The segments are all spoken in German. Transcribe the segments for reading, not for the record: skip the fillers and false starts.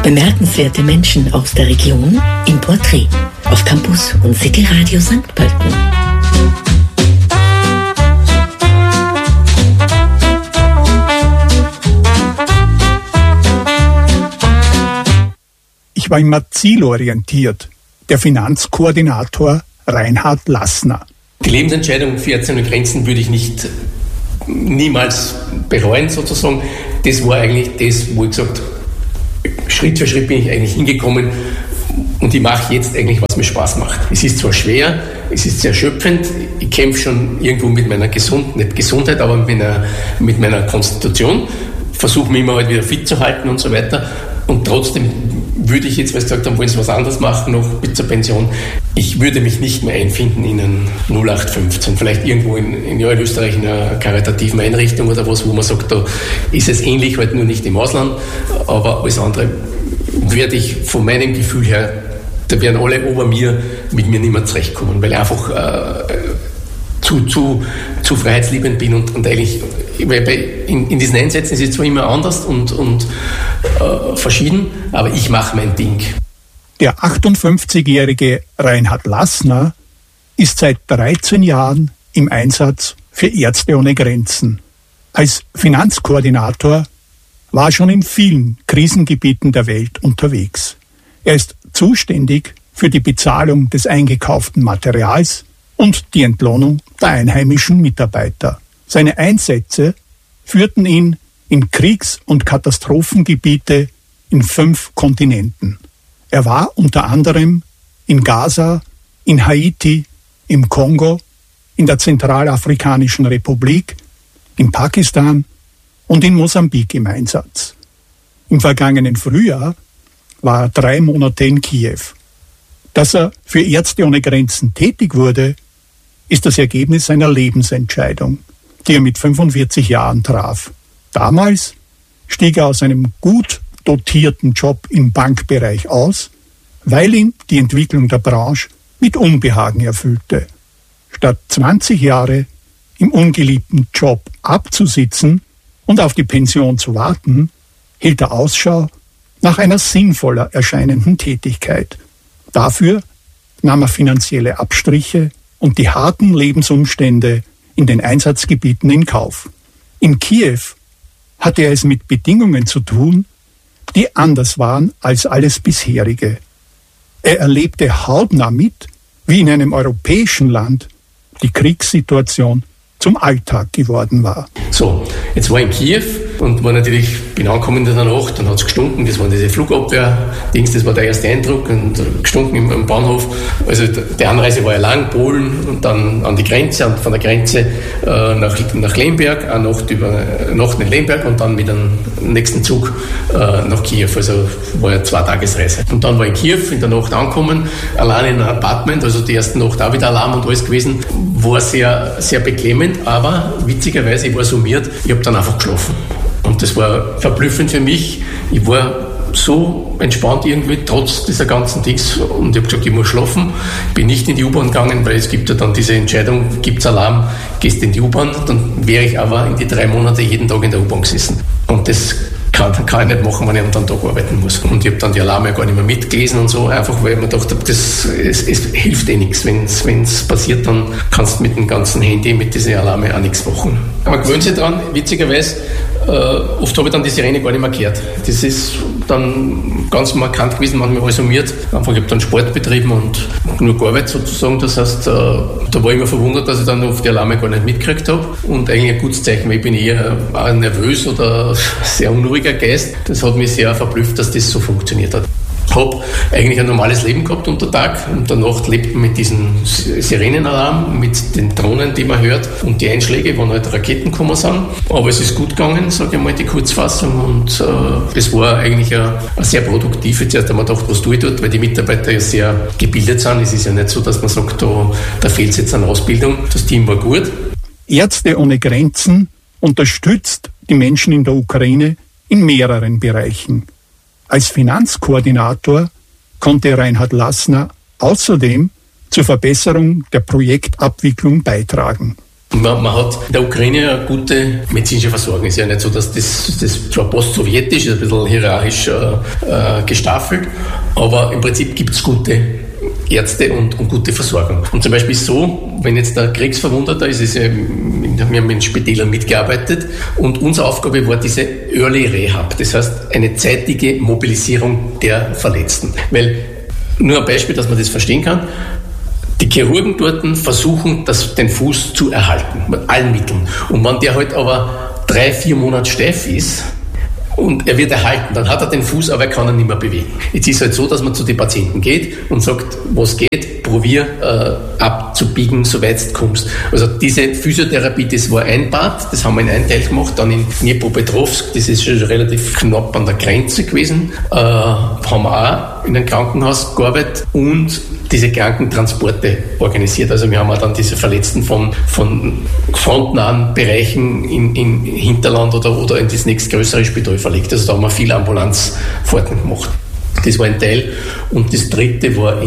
Bemerkenswerte Menschen aus der Region im Porträt auf Campus und City Radio St. Pölten. Ich war immer zielorientiert. Der Finanzkoordinator Reinhard Lassner. Die Lebensentscheidung für Ärzte ohne Grenzen würde ich niemals bereuen sozusagen. Das war eigentlich das, wo ich gesagt habe, Schritt für Schritt bin ich eigentlich hingekommen und ich mache jetzt eigentlich, was mir Spaß macht. Es ist zwar schwer, es ist sehr erschöpfend, ich kämpfe schon irgendwo mit meiner Gesundheit, aber mit meiner Konstitution, versuche mich immer halt wieder fit zu halten und so weiter. Und trotzdem würde ich jetzt, weil Sie gesagt haben, wollen Sie was anderes machen, noch bis zur Pension, ich würde mich nicht mehr einfinden in einen 0815, vielleicht irgendwo in Österreich in einer karitativen Einrichtung oder was, wo man sagt, da ist es ähnlich, halt nur nicht im Ausland, aber alles andere werde ich von meinem Gefühl her, da werden alle ober mir mit mir nicht mehr zurechtkommen, weil ich einfach zu freiheitsliebend bin und eigentlich, weil in diesen Einsätzen ist es zwar immer anders und verschieden, aber ich mache mein Ding. Der 58-jährige Reinhard Lassner ist seit 13 Jahren im Einsatz für Ärzte ohne Grenzen. Als Finanzkoordinator war er schon in vielen Krisengebieten der Welt unterwegs. Er ist zuständig für die Bezahlung des eingekauften Materials und die Entlohnung der einheimischen Mitarbeiter. Seine Einsätze führten ihn in Kriegs- und Katastrophengebiete in 5 Kontinenten. Er war unter anderem in Gaza, in Haiti, im Kongo, in der Zentralafrikanischen Republik, in Pakistan und in Mosambik im Einsatz. Im vergangenen Frühjahr war er 3 Monate in Kiew. Dass er für Ärzte ohne Grenzen tätig wurde, ist das Ergebnis einer Lebensentscheidung, die er mit 45 Jahren traf. Damals stieg er aus einem gut dotierten Job im Bankbereich aus, weil ihn die Entwicklung der Branche mit Unbehagen erfüllte. Statt 20 Jahre im ungeliebten Job abzusitzen und auf die Pension zu warten, hielt er Ausschau nach einer sinnvoller erscheinenden Tätigkeit. Dafür nahm er finanzielle Abstriche und die harten Lebensumstände in den Einsatzgebieten in Kauf. In Kiew hatte er es mit Bedingungen zu tun, die anders waren als alles bisherige. Er erlebte hautnah mit, wie in einem europäischen Land die Kriegssituation zum Alltag geworden war. So, jetzt war ich in Kiew und bin angekommen in der Nacht, dann hat es gestunken, das waren diese Flugabwehr-Dings, das war der erste Eindruck, und gestunken im Bahnhof. Also die Anreise war ja lang, Polen und dann an die Grenze und von der Grenze nach Lemberg, eine Nacht in Lemberg und dann mit dem nächsten Zug nach Kiew, also war ja 2 Tagesreise. Und dann war ich in Kiew, in der Nacht angekommen, allein in einem Apartment, also die erste Nacht auch wieder Alarm und alles gewesen, war sehr, sehr beklemmend, aber witzigerweise, ich war summiert, ich habe dann einfach geschlafen. Und das war verblüffend für mich. Ich war so entspannt irgendwie, trotz dieser ganzen Dings. Und ich habe gesagt, ich muss schlafen. Ich bin nicht in die U-Bahn gegangen, weil es gibt ja dann diese Entscheidung, gibt es Alarm, gehst in die U-Bahn. Dann wäre ich aber in die 3 Monate jeden Tag in der U-Bahn gesessen. Und das kann ich nicht machen, wenn ich am Tag arbeiten muss. Und ich habe dann die Alarme gar nicht mehr mitgelesen und so, einfach weil ich mir gedacht habe, es hilft nichts. Wenn es passiert, dann kannst du mit dem ganzen Handy, mit diesen Alarme auch nichts machen. Aber gewöhnt sich dran, witzigerweise, oft habe ich dann die Sirene gar nicht mehr gehört. Das ist dann ganz markant gewesen, manchmal resümiert. Einfach, ich habe dann Sport betrieben und nur gearbeitet sozusagen. Das heißt, da war ich immer verwundert, dass ich dann auf die Alarme gar nicht mitgekriegt habe. Und eigentlich ein gutes Zeichen, weil ich bin eher nervös oder sehr unruhiger Geist. Das hat mich sehr verblüfft, dass das so funktioniert hat. Ich habe eigentlich ein normales Leben gehabt unter Tag und der Nacht lebt man mit diesem Sirenenalarm, mit den Drohnen, die man hört und die Einschläge, wann halt Raketen gekommen sind. Aber es ist gut gegangen, sage ich mal, die Kurzfassung, und es war eigentlich eine sehr produktive Zeit. Da haben wir gedacht, was tue ich dort, weil die Mitarbeiter ja sehr gebildet sind. Es ist ja nicht so, dass man sagt, da fehlt es jetzt an Ausbildung. Das Team war gut. Ärzte ohne Grenzen unterstützt die Menschen in der Ukraine in mehreren Bereichen. Als Finanzkoordinator konnte Reinhard Lassner außerdem zur Verbesserung der Projektabwicklung beitragen. Man hat in der Ukraine eine gute medizinische Versorgung. Es ist ja nicht so, dass das zwar post-sowjetisch ist, ein bisschen hierarchisch gestaffelt, aber im Prinzip gibt es gute Ärzte und gute Versorgung. Und zum Beispiel so, wenn jetzt der Kriegsverwundeter ist, wir haben in Spitälern mitgearbeitet und unsere Aufgabe war diese Early Rehab, das heißt eine zeitige Mobilisierung der Verletzten. Weil, nur ein Beispiel, dass man das verstehen kann, die Chirurgen dort versuchen, den Fuß zu erhalten, mit allen Mitteln. Und wenn der halt aber 3-4 Monate steif ist und er wird erhalten, dann hat er den Fuß, aber er kann ihn nicht mehr bewegen. Jetzt ist es halt so, dass man zu den Patienten geht und sagt, was geht, probier abzubiegen, soweit du kommst. Also diese Physiotherapie, das war ein Part, das haben wir in einem Teil gemacht, dann in Dnipropetrovsk, das ist schon relativ knapp an der Grenze gewesen, haben wir auch in einem Krankenhaus gearbeitet und diese Krankentransporte organisiert. Also wir haben auch dann diese Verletzten von frontnahen Bereichen in Hinterland oder in das nächstgrößere Spital verlegt. Also da haben wir viel Ambulanzfahrten gemacht. Das war ein Teil. Und das dritte war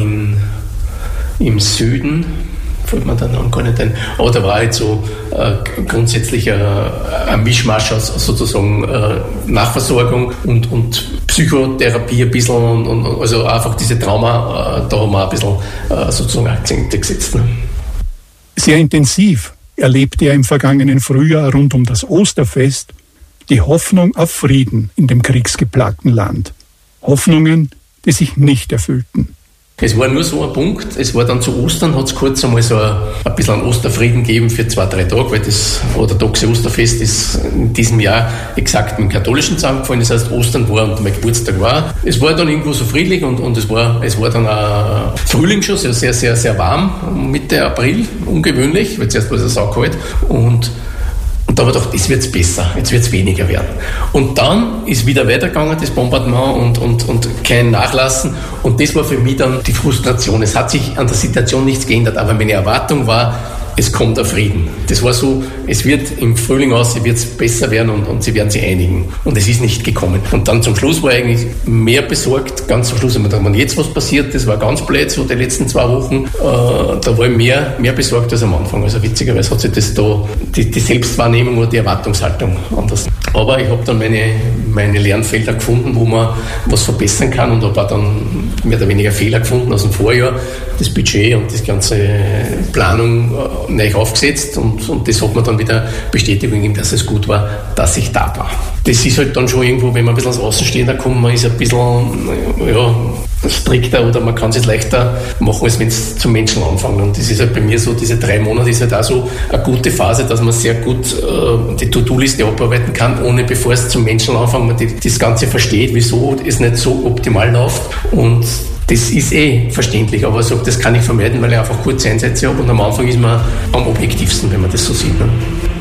im Süden, fällt mir dann gar nicht ein, aber da war halt so grundsätzlich ein Mischmasch aus sozusagen Nachversorgung und Psychotherapie ein bisschen und also einfach diese Trauma, da haben wir ein bisschen sozusagen Akzente gesetzt. Ne? Sehr intensiv erlebte er im vergangenen Frühjahr rund um das Osterfest die Hoffnung auf Frieden in dem kriegsgeplagten Land. Hoffnungen, die sich nicht erfüllten. Es war nur so ein Punkt, es war dann zu Ostern, hat es kurz einmal so ein bisschen einen Osterfrieden gegeben für 2-3 Tage, weil das orthodoxe Osterfest ist in diesem Jahr exakt mit dem katholischen zusammengefallen, das heißt Ostern war und mein Geburtstag war. Es war dann irgendwo so friedlich und es war dann auch Frühling schon, sehr, sehr, sehr warm, Mitte April, ungewöhnlich, weil zuerst war es saukalt und da habe ich gedacht, jetzt wird es besser, jetzt wird es weniger werden. Und dann ist wieder weitergegangen, das Bombardement und kein Nachlassen. Und das war für mich dann die Frustration. Es hat sich an der Situation nichts geändert, aber meine Erwartung war, es kommt der Frieden. Das war so, es wird im Frühling wird es besser werden und sie werden sich einigen. Und es ist nicht gekommen. Und dann zum Schluss war ich eigentlich mehr besorgt. Ganz zum Schluss, wenn jetzt was passiert, das war ganz blöd, so die letzten 2 Wochen, da war ich mehr besorgt als am Anfang. Also witzigerweise hat sich das da, die Selbstwahrnehmung oder die Erwartungshaltung anders. Aber ich habe dann meine Lernfelder gefunden, wo man was verbessern kann und habe auch dann mehr oder weniger Fehler gefunden aus dem Vorjahr. Das Budget und das ganze Planung neu aufgesetzt und das hat mir dann wieder Bestätigung gegeben, dass es gut war, dass ich da war. Das ist halt dann schon irgendwo, wenn man ein bisschen als Außenstehender kommt, man ist ein bisschen strikter oder man kann es leichter machen, als wenn es zum Menschen anfängt. Und das ist halt bei mir so, diese 3 Monate ist halt auch so eine gute Phase, dass man sehr gut die To-Do-Liste abarbeiten kann, ohne bevor es zum Menschen anfängt, man das Ganze versteht, wieso es nicht so optimal läuft. Und das ist verständlich, aber so, das kann ich vermeiden, weil ich einfach kurze Einsätze habe und am Anfang ist man am objektivsten, wenn man das so sieht. Ne?